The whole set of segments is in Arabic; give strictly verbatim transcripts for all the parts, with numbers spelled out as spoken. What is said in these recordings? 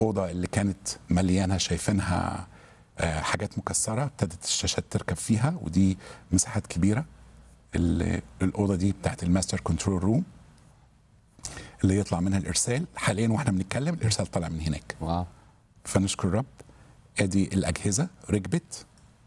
الأوضة اللي كانت مليانة شايفينها آه، حاجات مكسرة، ابتدت الشاشات تركب فيها، ودي مساحات كبيرة. ال- الأوضة دي بتاعت الماستر كنترول روم اللي يطلع منها الإرسال. حاليا واحنا بنتكلم الإرسال طالع من هناك، واو. فنشكر الرب. ادي الأجهزة ركبت،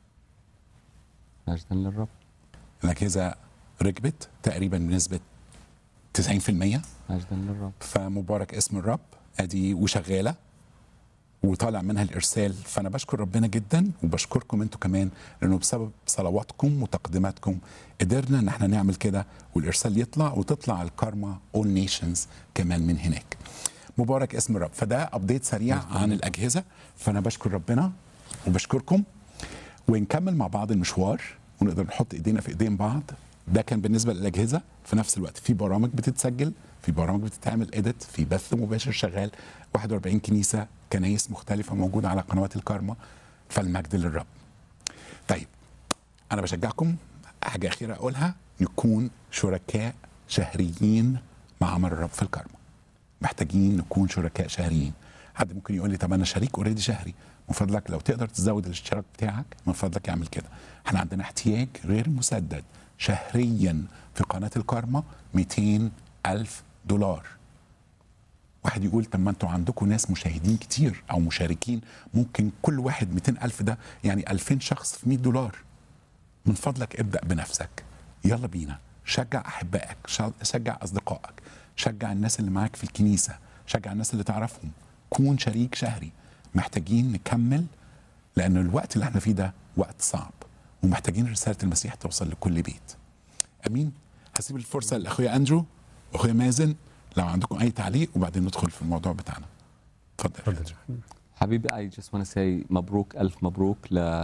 مجدا للرب. الأجهزة ركبت تقريبا بنسبة تسعين في المية، مجدا للرب. فمبارك اسم الرب. ادي وشغالة وطالع منها الارسال. فانا بشكر ربنا جدا وبشكركم انتوا كمان، لانه بسبب صلواتكم وتقديماتكم قدرنا ان احنا نعمل كده، والارسال يطلع وتطلع الكارما اول نيشنز كمان من هناك. مبارك اسم الرب. فده ابديت سريع عن الاجهزه. فانا بشكر ربنا وبشكركم، ونكمل مع بعض المشوار ونقدر نحط ايدينا في ايدين بعض. ده كان بالنسبه للاجهزه. في نفس الوقت في برامج بتتسجل، في برامج بتتعمل اديت، في بث مباشر شغال. واحد وأربعين كنيسه، كنايس مختلفه موجوده على قنوات الكارما. فالمجد للرب. طيب انا بشجعكم حاجه اخيره اقولها، نكون شركاء شهريين مع عمل الرب في الكارما. محتاجين نكون شركاء شهريين. حد ممكن يقول لي طب انا شريك اوريدي شهري، من فضلك لو تقدر تزود الاشتراك بتاعك من فضلك اعمل كده. احنا عندنا احتياج غير مسدد شهريا في قناه الكارما مئتين ألف دولار. واحد يقول طب ما انتوا عندكم ناس مشاهدين كتير او مشاركين، ممكن كل واحد مئتين ألف، ده يعني ألفين شخص في مئة دولار. من فضلك ابدأ بنفسك. يلا بينا، شجع أحبائك، شجع أصدقائك، شجع الناس اللي معاك في الكنيسة، شجع الناس اللي تعرفهم. كون شريك شهري. محتاجين نكمل، لأن الوقت اللي احنا فيه ده وقت صعب، ومحتاجين رسالة المسيح توصل لكل بيت. أمين. هسيب الفرصة لأخويا أندرو وأخويا مازن لو عندكم أي تعليق، وبعدين ندخل في الموضوع بتاعنا. اتفضل. حبيبي I just want to say مبروك، ألف مبروك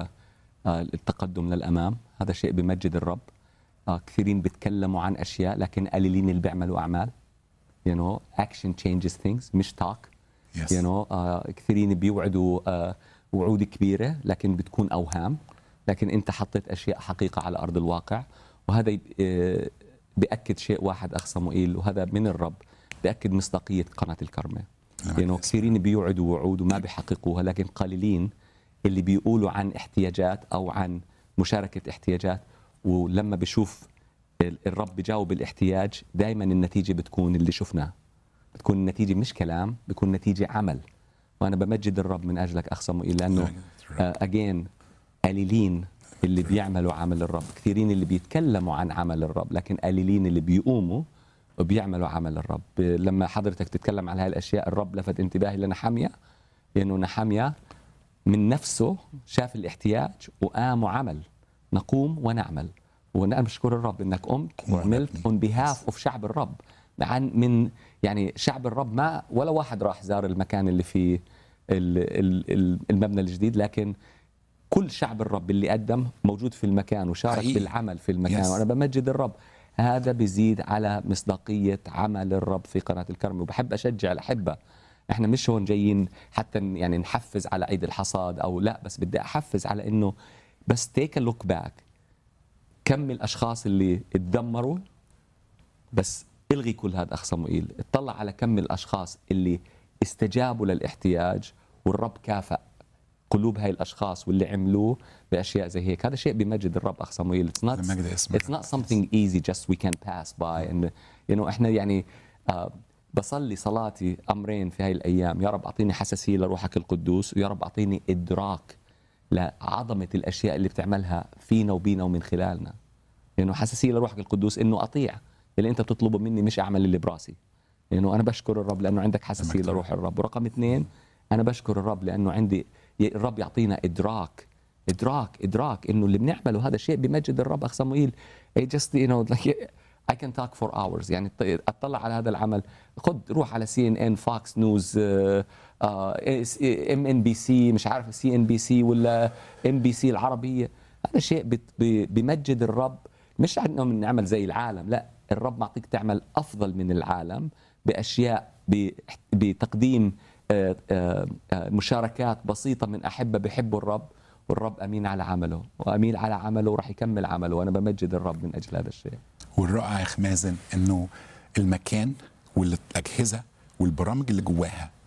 للتقدم للأمام. هذا شيء بمجد الرب. آه، كثيرين بيتكلموا عن أشياء لكن قليلين اللي بيعملوا أعمال. you know action changes things مش talk. Yes. you know آه، كثيرين بيوعدوا آه، وعود كبيرة لكن بتكون أوهام، لكن أنت حطيت أشياء حقيقة على أرض الواقع. وهذا يب- آه، بيأكد شيء واحد أخ صموئيل، وهذا من الرب، بيأكد مصداقية قناة الكرمة. يعني كثيرين بيوعدوا وعود وما بيحققوها، لكن قليلين اللي بيقولوا عن احتياجات أو عن مشاركة احتياجات، ولما بشوف ال- الرب بجاوب الاحتياج دائما النتيجة بتكون اللي شفناه. بتكون النتيجة مش كلام، بتكون نتيجة عمل. وأنا بمجد الرب من أجلك أخ صموئيل، لأنه أجين قليلين اللي بيعملوا عمل الرب، كثيرين اللي بيتكلموا عن عمل الرب لكن قليلين اللي بيقوموا وبيعملوا عمل الرب. لما حضرتك تتكلم عن هاي الأشياء، الرب لفت انتباهي لنحمية، لأنه نحمية من نفسه شاف الاحتياج وقام وعمل. نقوم ونعمل. وانا بشكر الرب انك قمت وعملت on behalf of شعب الرب. عن من يعني شعب الرب، ما ولا واحد راح زار المكان اللي فيه ال- ال- ال- المبنى الجديد، لكن كل شعب الرب اللي قدم موجود في المكان وشارك حقيقي. بالعمل في المكان. Yes. وانا بمجد الرب. هذا بيزيد على مصداقية عمل الرب في قناة الكرم. وبحب أشجع الأحبة، احنا مش هون جايين حتى ن- يعني نحفز على عيد الحصاد او لا، بس بدي احفز على انه بس تيك ا لوك باك. كم الاشخاص اللي اتدمروا، بس الغي كل هذا اخ صموئيل، اطلع على كم الاشخاص اللي استجابوا للاحتياج والرب كافأ قلوب هاي الاشخاص واللي عملوه باشياء زي هيك. هذا شيء بمجد الرب اخ صموئيل. It's not لمجد اسم it's not something easy just we can pass by. and you know احنا يعني آه بصلي صلاتي امرين في هاي الايام: يا رب اعطيني حساسيه لروحك القدوس، ويا رب اعطيني ادراك لعظمه الاشياء اللي بتعملها فينا وبينا ومن خلالنا. لانه حساسيه لروحك القدوس انه اطيع اللي انت بتطلبه مني، مش اعمل اللي براسي. لانه يعني انا بشكر الرب لانه عندك حساسيه لروح الرب. ورقم اثنين، انا بشكر الرب لانه عندي الرب يعطينا ادراك ادراك ادراك انه اللي بنعمله هذا شيء بمجد الرب اخ صموئيل. I just you know like I can talk for hours. يعني اطلع على هذا العمل، خد روح على سي ان ان، فوكس نيوز، ام ان بي سي، مش عارف سي ان بي سي ولا ام بي سي العربيه. هذا شيء بت- ب- بمجد الرب. مش انه بنعمل زي العالم، لا، الرب معطيك تعمل افضل من العالم باشياء، ب- بتقديم آه، آه، آه، مشاركات بسيطه من احبه بحبوا الرب، والرب امين على عمله وامين على عمله وراح يكمل عمله. وانا بمجد الرب من اجل هذا الشيء. والرائع يا اخ مازن انه المكان والاجهزه والبرامج اللي جواها